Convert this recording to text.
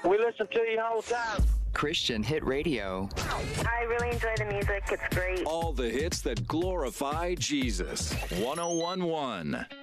We listen to you all the time. Christian Hit Radio. I really enjoy the music. It's great. All the hits that glorify Jesus. 1011.